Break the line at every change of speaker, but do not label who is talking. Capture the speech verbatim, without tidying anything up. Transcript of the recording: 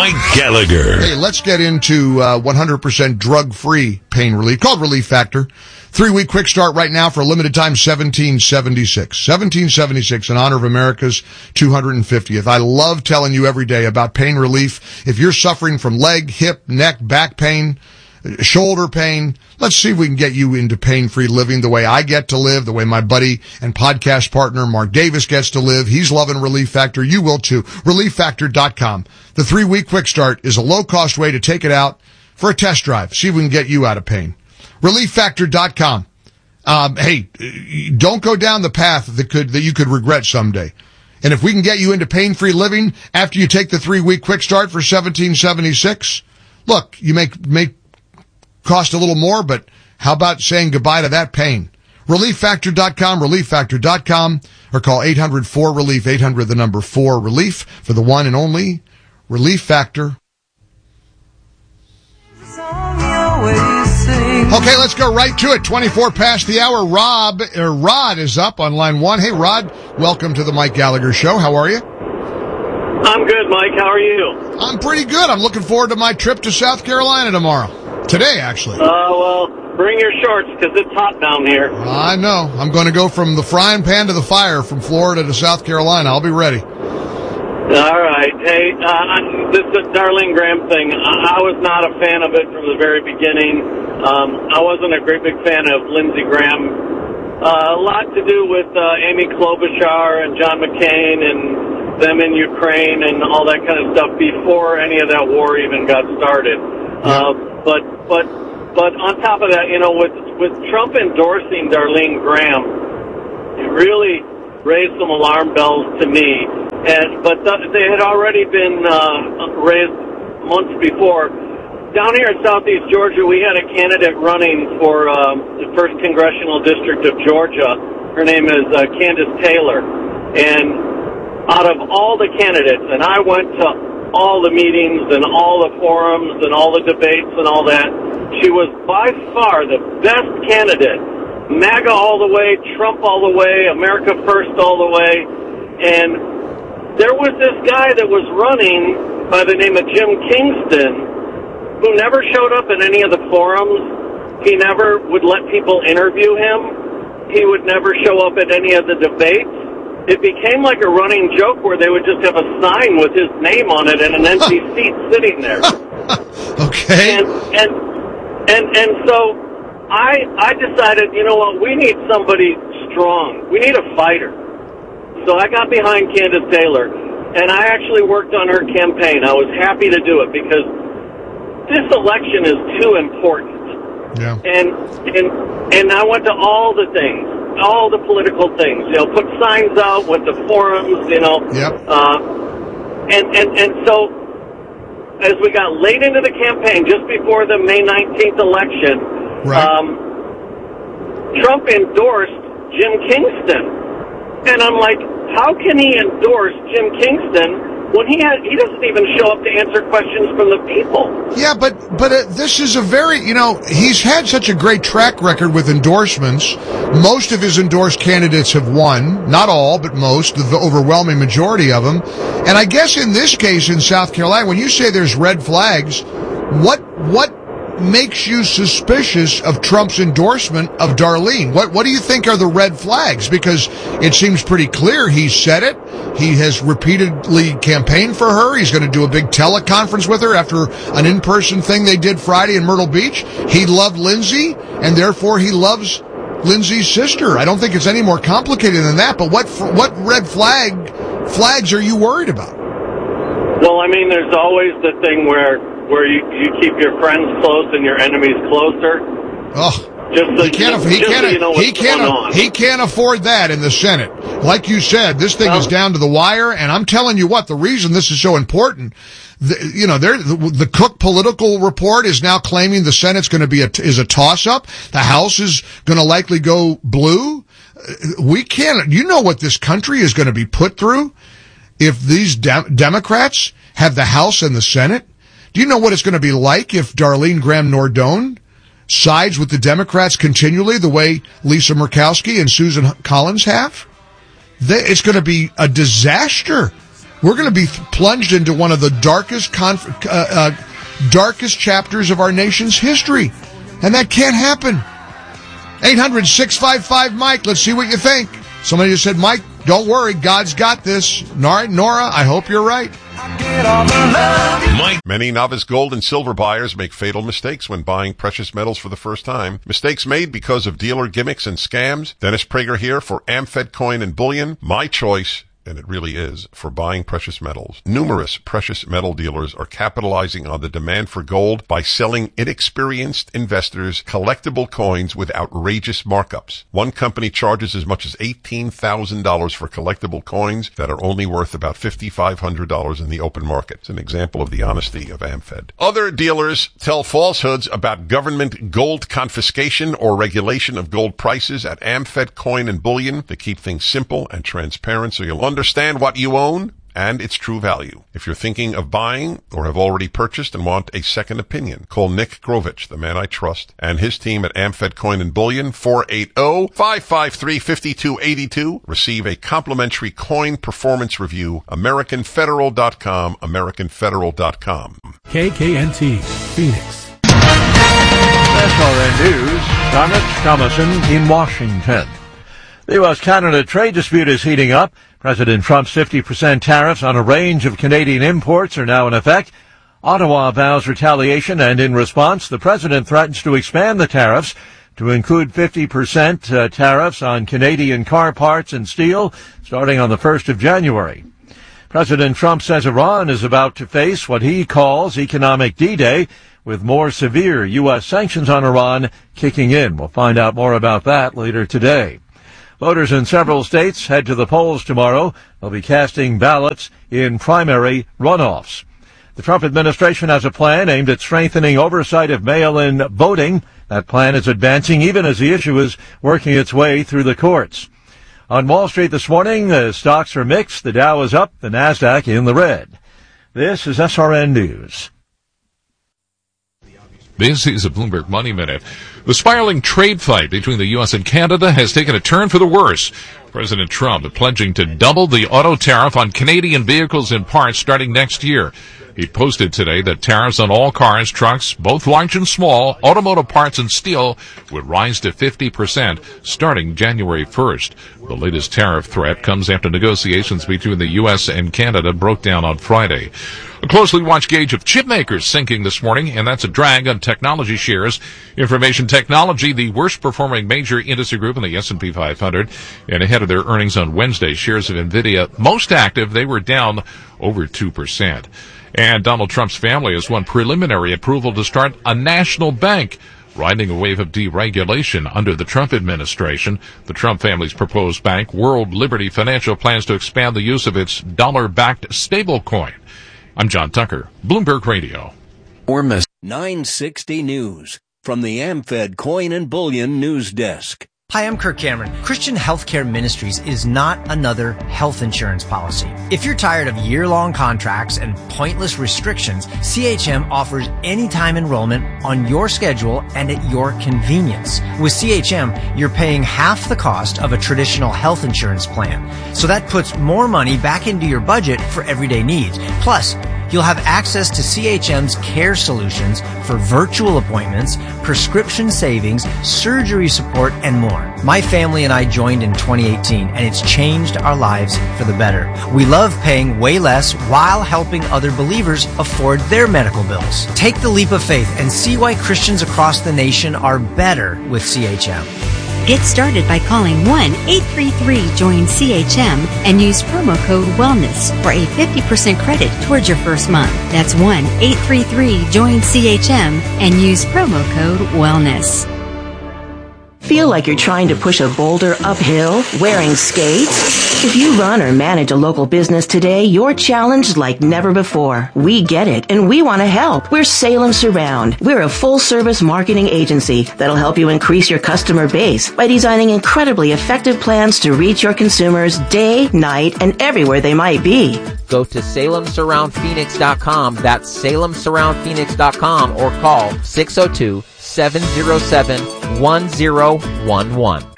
Mike Gallagher.
Hey, let's get into uh, one hundred percent drug-free pain relief, called Relief Factor. Three-week quick start right now for a limited time, seventeen seventy-six. seventeen seventy-six in honor of America's two hundred fiftieth. I love telling you every day about pain relief. If you're suffering from leg, hip, neck, back pain, shoulder pain, let's see if we can get you into pain-free living the way I get to live, the way my buddy and podcast partner Mark Davis gets to live. He's loving Relief Factor. You will too. relief factor dot com. The three-week quick start is a low-cost way to take it out for a test drive. See if we can get you out of pain. relief factor dot com. Um, hey, don't go down the path that could, that you could regret someday. And if we can get you into pain-free living after you take the three-week quick start for seventeen seventy-six, look, you make, make, cost a little more, but how about saying goodbye to that pain? relief factor dot com, relief factor dot com, or call eight hundred four relief, eight hundred the number four relief for the one and only Relief Factor. Okay, let's go right to it. twenty-four past the hour. Rob, er, Rod is up on line one. Hey, Rod, welcome to the Mike Gallagher Show. How are you?
I'm good, Mike. How are you?
I'm pretty good. I'm looking forward to my trip to South Carolina tomorrow. Today, actually.
Uh, well, bring your shorts because it's hot down here.
I know. I'm going to go from the frying pan to the fire, from Florida to South Carolina. I'll be ready.
All right. Hey, uh, this is Darlene Graham thing. I, I was not a fan of it from the very beginning. Um, I wasn't a great big fan of Lindsey Graham. Uh, a lot to do with uh, Amy Klobuchar and John McCain and them in Ukraine and all that kind of stuff before any of that war even got started. Uh, but but but on top of that, you know, with with Trump endorsing Darlene Graham, it really raised some alarm bells to me. And but th- they had already been uh, raised months before. Down here in Southeast Georgia, we had a candidate running for um, the first congressional district of Georgia. Her name is uh, Candace Taylor, and out of all the candidates, and I went to all the meetings and all the forums and all the debates and all that, she was by far the best candidate. MAGA all the way, Trump all the way, America First all the way. And there was this guy that was running by the name of Jim Kingston who never showed up in any of the forums. He never would let people interview him. He would never show up at any of the debates. It became like a running joke where they would just have a sign with his name on it and an empty seat sitting there.
Okay.
And and and and so I I decided, you know what, we need somebody strong. We need a fighter. So I got behind Candace Taylor, and I actually worked on her campaign. I was happy to do it because this election is too important.
Yeah.
And and and I went to all the things, all the political things. You know, put signs out, went to forums. You know.
Yep.
Uh, and and and so as we got late into the campaign, just before the May nineteenth election,
right.
um, Trump endorsed Jim Kingston. And I'm like, how can he endorse Jim Kingston when he had, he doesn't even show up to answer questions from the people?
Yeah, but but uh, this is a very, you know, he's had such a great track record with endorsements. Most of his endorsed candidates have won. Not all, but most, the overwhelming majority of them. And I guess in this case in South Carolina, when you say there's red flags, what what makes you suspicious of Trump's endorsement of Darlene? What what do you think are the red flags? Because it seems pretty clear he said it. He has repeatedly campaigned for her. He's going to do a big teleconference with her after an in-person thing they did Friday in Myrtle Beach. He loved Lindsey, and therefore he loves Lindsey's sister. I don't think it's any more complicated than that. But what what red flag flags are you worried about?
Well, I mean, there's always the thing where where you, you keep your friends close and your enemies closer.
Oh,
just so
he can't.
you,
He
just
can't.
so you know what's
he can't.
going on.
He can't afford that in the Senate. Like you said, this thing
well,
is down to the wire. And I'm telling you what, the reason this is so important, the, you know, there the, the Cook Political Report is now claiming the Senate's going to be a, is a toss-up. The House is going to likely go blue. We can't. You know what this country is going to be put through if these de- Democrats have the House and the Senate. Do you know what it's going to be like if Darlene Graham Nordone sides with the Democrats continually the way Lisa Murkowski and Susan Collins have? They, it's going to be a disaster. we're going to be plunged into one of the darkest conf- uh, uh, darkest chapters of our nation's history. And that can't happen. eight hundred, six five five, Mike. Let's see what you think. Somebody just said, Mike, don't worry. God's got this. All right, Nora, I hope you're right.
Mike. Many novice gold and silver buyers make fatal mistakes when buying precious metals for the first time. Mistakes made because of dealer gimmicks and scams. Dennis Prager here for AmFed Coin and Bullion. My choice, and it really is, for buying precious metals. Numerous precious metal dealers are capitalizing on the demand for gold by selling inexperienced investors collectible coins with outrageous markups. One company charges as much as eighteen thousand dollars for collectible coins that are only worth about five thousand five hundred dollars in the open market. It's an example of the honesty of AmFed. Other dealers tell falsehoods about government gold confiscation or regulation of gold prices at AmFed Coin and Bullion to keep things simple and transparent so you'll understand what you own and its true value. If you're thinking of buying or have already purchased and want a second opinion, call Nick Grovich, the man I trust, and his team at AmFed Coin and Bullion, four eight zero, five five three, five two eight two. Receive a complimentary coin performance review. American Federal dot com, American Federal dot com.
K K N T, Phoenix.
S R N News, Garnet Thomason in Washington. The U S Canada trade dispute is heating up. President Trump's fifty percent tariffs on a range of Canadian imports are now in effect. Ottawa vows retaliation, and in response, the president threatens to expand the tariffs to include fifty percent uh, tariffs on Canadian car parts and steel starting on the first of January. President Trump says Iran is about to face what he calls economic D-Day, with more severe U S sanctions on Iran kicking in. We'll find out more about that later today. Voters in several states head to the polls tomorrow. They'll be casting ballots in primary runoffs. The Trump administration has a plan aimed at strengthening oversight of mail-in voting. That plan is advancing even as the issue is working its way through the courts. On Wall Street this morning, the stocks are mixed. The Dow is up, the Nasdaq in the red. This is S R N News.
This is a Bloomberg Money Minute. The spiraling trade fight between the U S and Canada has taken a turn for the worse. President Trump pledging to double the auto tariff on Canadian vehicles and parts starting next year. He posted today that tariffs on all cars, trucks, both large and small, automotive parts and steel would rise to fifty percent starting January first. The latest tariff threat comes after negotiations between the U S and Canada broke down on Friday. A closely watched gauge of chip makers sinking this morning, and that's a drag on technology shares. Information technology, the worst performing major industry group in the S and P five hundred, and ahead of their earnings on Wednesday, shares of NVIDIA most active. They were down over two percent. And Donald Trump's family has won preliminary approval to start a national bank, riding a wave of deregulation under the Trump administration. The Trump family's proposed bank, World Liberty Financial, plans to expand the use of its dollar-backed stablecoin. I'm John Tucker, Bloomberg Radio.
Or miss nine sixty News from the AmFed Coin and Bullion News Desk.
Hi, I'm Kirk Cameron. Christian Healthcare Ministries is not another health insurance policy. If you're tired of year-long contracts and pointless restrictions, C H M offers anytime enrollment on your schedule and at your convenience. With C H M, you're paying half the cost of a traditional health insurance plan. So that puts more money back into your budget for everyday needs. Plus, you'll have access to C H M's care solutions for virtual appointments, prescription savings, surgery support, and more. My family and I joined in twenty eighteen, and it's changed our lives for the better. We love paying way less while helping other believers afford their medical bills. Take the leap of faith and see why Christians across the nation are better with C H M.
Get started by calling one eight three three join C H M and use promo code WELLNESS for a fifty percent credit towards your first month. That's one eight three three join C H M and use promo code WELLNESS.
Feel like you're trying to push a boulder uphill wearing skates? If you run or manage a local business today, you're challenged like never before. We get it, and we want to help. We're Salem Surround. We're a full-service marketing agency that'll help you increase your customer base by designing incredibly effective plans to reach your consumers day, night, and everywhere they might be.
Go to Salem Surround Phoenix dot com. That's Salem Surround Phoenix dot com or call six oh two, seven oh seven, one oh one one.